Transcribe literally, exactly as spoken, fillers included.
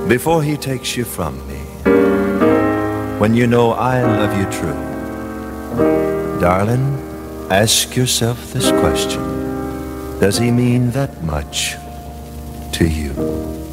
Before he takes you from me, when you know I love you true, darling, ask yourself this question: does he mean that much to you?